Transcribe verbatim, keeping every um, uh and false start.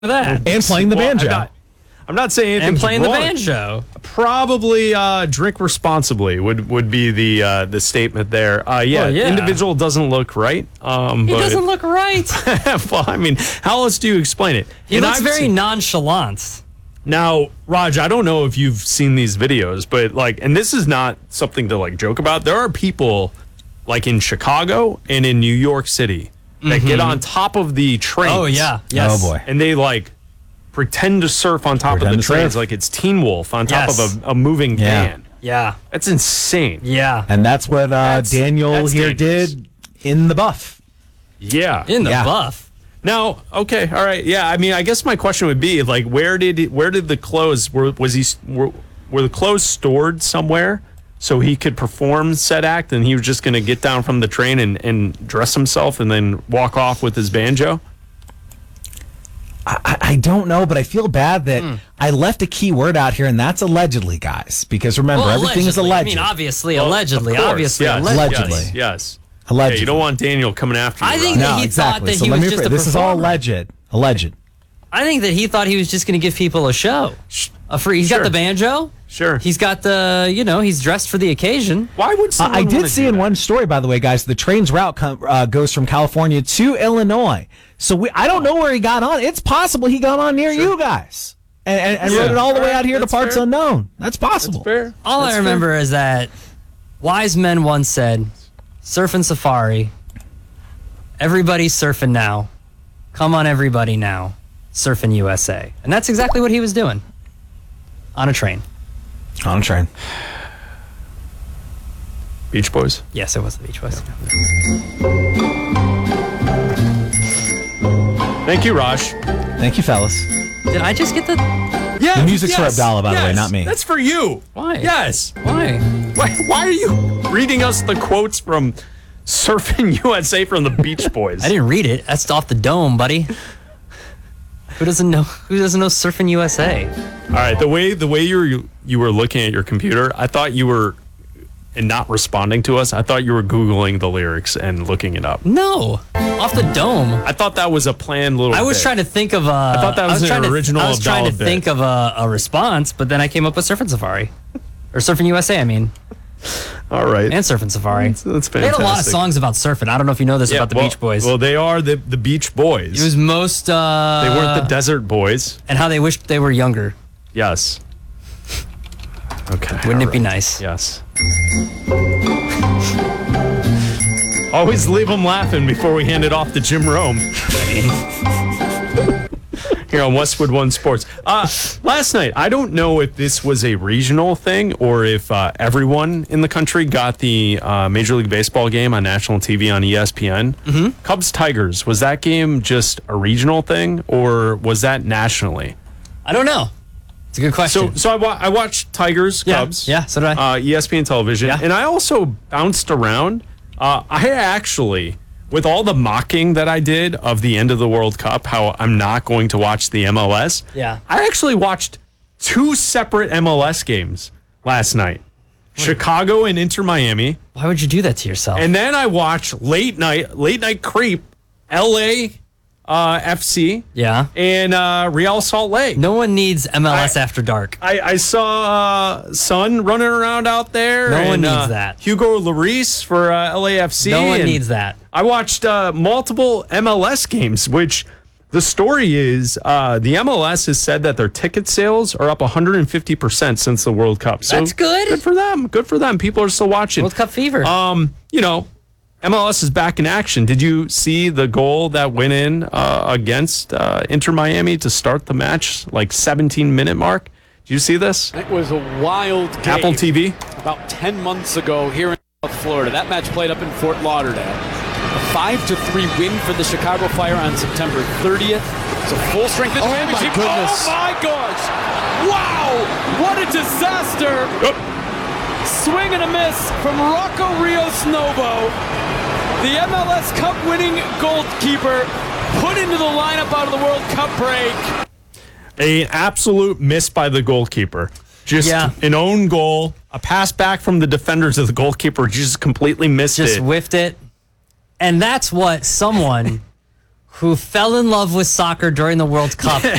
that. And playing the Well, banjo. I'm not, I'm not saying anything And playing wrong. the banjo. Probably uh, drink responsibly would, would be the uh, the statement there. Uh, yeah, Well, yeah. individual doesn't look right. Um, He but, doesn't look right. well, I mean, how else do you explain it? He And looks I've very seen- nonchalant. Now, Raj, I don't know if you've seen these videos, but like, and this is not something to like joke about. There are people like in Chicago and in New York City that get on top of the trains. Oh, yeah. Yes. Oh, boy. And they like pretend to surf on top Pretend of the to trains surf. like it's Teen Wolf on top Yes. of a, a moving Yeah. van. Yeah. That's insane. Yeah. And that's what uh, That's- Daniel that's here dangerous. did in the buff. Yeah. In the Yeah. buff. Now, okay, all right, yeah. I mean, I guess my question would be like, where did it, where did the clothes were was he were, were the clothes stored somewhere so he could perform said act, and he was just going to get down from the train and, and dress himself and then walk off with his banjo? I, I don't know, but I feel bad that Hmm. I left a key word out here, and that's allegedly, guys. Because remember, Well, everything is allegedly. I alleged. mean, obviously, Well, allegedly, of course, obviously, yes, allegedly. Allegedly. Yes. yes. Allegedly. Yeah, you don't want Daniel coming after you. I think Raj. that no, he exactly. thought that so he let was me. just This a is all performer. alleged. Alleged. I think that he thought he was just going to give people a show. A free. He's Sure. got the banjo. Sure. He's got the, you know, he's dressed for the occasion. Why would Uh, someone I wanna did see do in that? one story, by the way, guys, the train's route com- uh, goes from California to Illinois. So we, I don't know where he got on. It's possible he got on near you guys and, and, and Yeah. rode it all the way out here to That's parts fair. unknown. That's possible. Fair. All That's I remember is that wise men once said, surf and safari, everybody's surfing now. Come on, everybody now. Surfing U S A. And that's exactly what he was doing on a train. On a train. Beach Boys. Yes, it was the Beach Boys. Thank you, Raj. Thank you, fellas. Did I just get the... Yeah, The music's for Abdallah, by the way, yes. not me. That's for you. Why? Yes. Why? Why, why are you reading us the quotes from Surfing U S A from the Beach Boys? I didn't read it. That's off the dome, buddy. Who doesn't know? Who doesn't know Surfing U S A? All right, the way the way you were, you were looking at your computer, I thought you were, and not responding to us, I thought you were Googling the lyrics and looking it up. No, off the dome. I thought that was a planned little I was bit. trying to think of a. I thought that was an trying original To, I was trying to Abdallah bit. think of a, a response, but then I came up with Surfing Safari, or Surfing U S A. I mean, All right. and Surfing Safari. That's, that's They had a lot of fantastic. songs about surfing. I don't know if you know this Yeah, about the well- Beach Boys. Well, they are the, the Beach Boys. it was most. Uh, they weren't the Desert Boys. and how they wished they were younger. Yes. Okay. Wouldn't all it be right. nice? Yes. Always leave them laughing before we hand it off to Jim Rome. Here on Westwood One Sports. Uh, last night, I don't know if this was a regional thing or if uh, everyone in the country got the uh, Major League Baseball game on national T V on E S P N. Mm-hmm. Cubs Tigers, was that game just a regional thing or was that nationally? I don't know. It's a good question. So, so I, wa- I watched Tigers yeah, Cubs. yeah. So did I. Uh, E S P N television, Yeah. and I also bounced around. Uh, I actually, with all the mocking that I did of the end of the World Cup, how I'm not going to watch the M L S. Yeah. I actually watched two separate M L S games last night, Chicago and Inter Miami, Why would you do that to yourself? and then I watched late night, late night creep, L A uh, F C, yeah. and uh, Real Salt Lake. No one needs M L S I- after dark. I, I saw uh, Son running around out there. No one and, needs uh, that. Hugo Lloris for uh, L A F C. No one and needs that. I watched uh, multiple M L S games, which the story is uh, the M L S has said that their ticket sales are up one hundred fifty percent since the World Cup. So That's good. Good for them. Good for them. People are still watching. World Cup fever. Um, you know, M L S is back in action. Did you see the goal that went in uh, against uh, Inter Miami to start the match, like seventeen minute mark? Did you see this? It was a wild game. Apple T V? About ten months ago here in South Florida. That match played up in Fort Lauderdale. A five to three win for the Chicago Fire on September thirtieth. It's a full strength Oh, my championship. goodness. Oh my gosh! Wow! What a disaster! Swing and a miss from Rocco Rios Novo. The M L S Cup winning goalkeeper put into the lineup out of the World Cup break. An absolute miss by the goalkeeper. Just Yeah. an own goal, a pass back from the defenders of the goalkeeper, just completely missed Just it. whiffed it. And that's what someone who fell in love with soccer during the World Cup